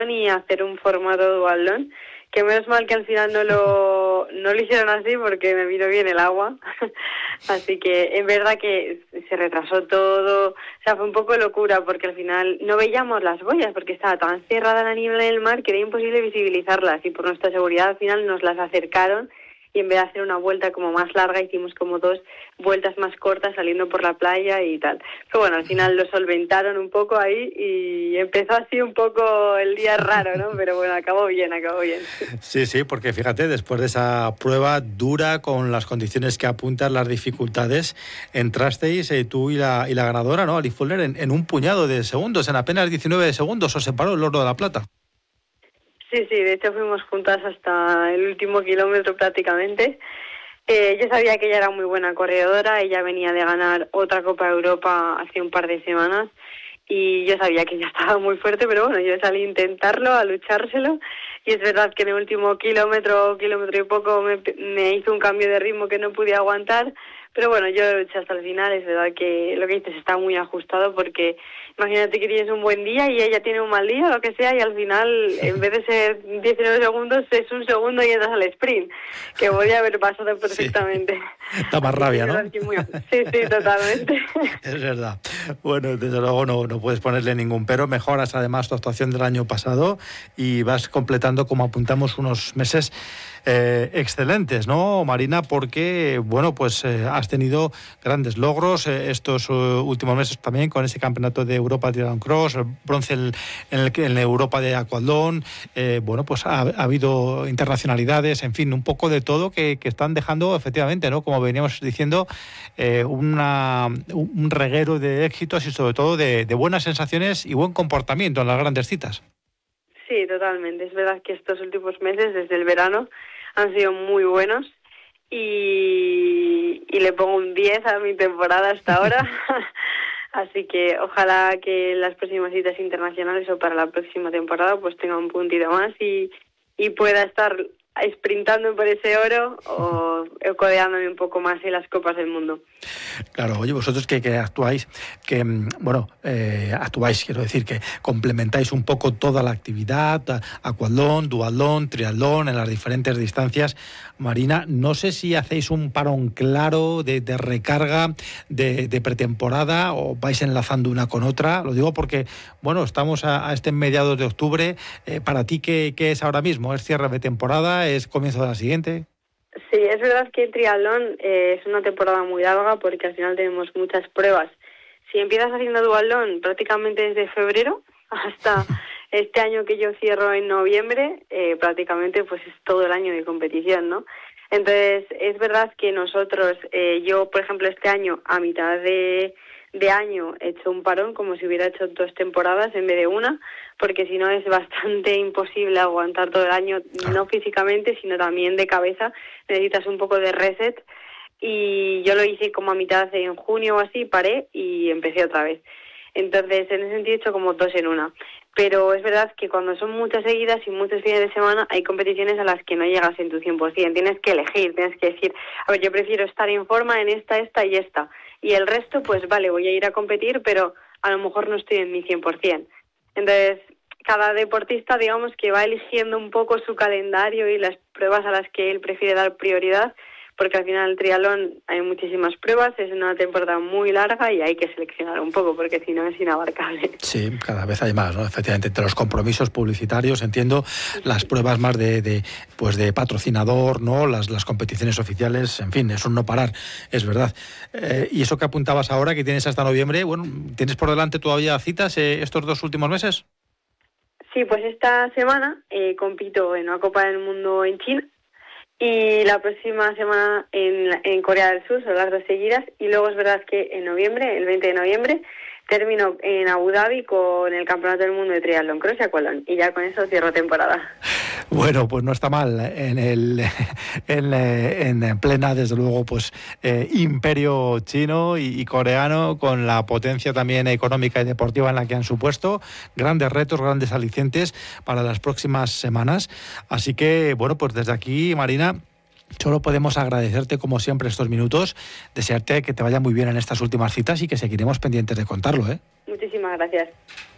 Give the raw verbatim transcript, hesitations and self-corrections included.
y hacer un formato duatlón, que menos mal que al final no lo, no lo hicieron así porque me vino bien el agua. Así que es verdad que se retrasó todo, o sea, fue un poco locura porque al final no veíamos las boyas porque estaba tan cerrada la niebla en el mar que era imposible visibilizarlas, y por nuestra seguridad al final nos las acercaron, y en vez de hacer una vuelta como más larga hicimos como dos vueltas más cortas saliendo por la playa y tal. Pero bueno, al final lo solventaron un poco ahí y empezó así un poco el día raro, ¿no? Pero bueno, acabó bien, acabó bien. Sí, sí, porque fíjate, después de esa prueba dura con las condiciones que apuntan, las dificultades, entrasteis eh, tú y la, y la ganadora, ¿no? Ali Fuller, en, en un puñado de segundos, en apenas diecinueve segundos os separó el oro de la plata. Sí, sí, de hecho fuimos juntas hasta el último kilómetro prácticamente. Eh, yo sabía que ella era muy buena corredora, ella venía de ganar otra Copa de Europa hace un par de semanas y yo sabía que ella estaba muy fuerte, pero bueno, yo salí a intentarlo, a luchárselo, y es verdad que en el último kilómetro, kilómetro y poco me, me hizo un cambio de ritmo que no pude aguantar, pero bueno, yo luché hasta el final. Es verdad que lo que dices está muy ajustado porque imagínate que tienes un buen día y ella tiene un mal día o lo que sea, y al final en vez de ser diecinueve segundos es un segundo y entras al sprint, que podía haber pasado perfectamente. Sí. Da más rabia, ¿no? Muy... Sí, sí, totalmente. Es verdad. Bueno, desde luego no, no puedes ponerle ningún pero. Mejoras además tu actuación del año pasado y vas completando, como apuntamos, unos meses eh, excelentes, ¿no, Marina? Porque, bueno, pues eh, has tenido grandes logros eh, estos uh, últimos meses también con ese campeonato de Europa Triathlon Cross, el bronce en, el, en la Europa de Aquatlón. Eh, bueno, pues ha, ha habido internacionalidades, en fin, un poco de todo que, que están dejando efectivamente, ¿no? Como veníamos diciendo, eh, una, un reguero de éxitos y sobre todo de, de buenas sensaciones y buen comportamiento en las grandes citas. Sí, totalmente. Es verdad que estos últimos meses, desde el verano, han sido muy buenos y, y le pongo un diez a mi temporada hasta ahora. Así que ojalá que las próximas citas internacionales o para la próxima temporada pues tenga un puntito más y, y pueda estar sprintando por ese oro o codeándome un poco más en las copas del mundo. Claro, oye, vosotros que, que actuáis, que, bueno, eh, actuáis, quiero decir, que complementáis un poco toda la actividad, aquatlón, duatlón, triatlón, en las diferentes distancias. Marina, no sé si hacéis un parón claro de, de recarga de, de pretemporada o vais enlazando una con otra. Lo digo porque, bueno, estamos a, a este mediados de octubre. Eh, ¿Para ti qué, qué es ahora mismo? ¿Es cierre de temporada? ¿Es comienzo de la siguiente? Sí, es verdad que el triatlón eh, es una temporada muy larga porque al final tenemos muchas pruebas. Si empiezas haciendo duatlón prácticamente desde febrero hasta este año que yo cierro en noviembre, eh, prácticamente pues es todo el año de competición, ¿no? Entonces es verdad que nosotros, eh, yo por ejemplo este año a mitad de, de año he hecho un parón como si hubiera hecho dos temporadas en vez de una, porque si no es bastante imposible aguantar todo el año, no físicamente, sino también de cabeza. Necesitas un poco de reset, y yo lo hice como a mitad en junio o así, paré y empecé otra vez. Entonces, en ese sentido he hecho como dos en una. Pero es verdad que cuando son muchas seguidas y muchos fines de semana, hay competiciones a las que no llegas en tu cien por ciento. Tienes que elegir, tienes que decir, a ver, yo prefiero estar en forma en esta, esta y esta. Y el resto, pues vale, voy a ir a competir, pero a lo mejor no estoy en mi cien por ciento. Entonces, cada deportista, digamos, que va eligiendo un poco su calendario y las pruebas a las que él prefiere dar prioridad, porque al final el triatlón hay muchísimas pruebas, es una temporada muy larga y hay que seleccionar un poco, porque si no es inabarcable. Sí, cada vez hay más, ¿no? Efectivamente, entre los compromisos publicitarios, entiendo, las pruebas más de, de pues de patrocinador, ¿no? Las, las competiciones oficiales, en fin, es un no parar, es verdad. Eh, y eso que apuntabas ahora, que tienes hasta noviembre, bueno, ¿tienes por delante todavía citas eh, estos dos últimos meses? Sí, pues esta semana eh, compito en una Copa del Mundo en China y la próxima semana en, en Corea del Sur, son las dos seguidas, y luego es verdad que en noviembre, el veinte de noviembre, termino en Abu Dhabi con el Campeonato del Mundo de Triatlón Cross y Aquatlón, y ya con eso cierro temporada. Bueno, pues no está mal en el en, en plena, desde luego, pues eh, imperio chino y, y coreano, con la potencia también económica y deportiva en la que han supuesto, grandes retos, grandes alicientes para las próximas semanas. Así que, bueno, pues desde aquí, Marina, solo podemos agradecerte como siempre estos minutos, desearte que te vaya muy bien en estas últimas citas y que seguiremos pendientes de contarlo, ¿eh? Muchísimas gracias.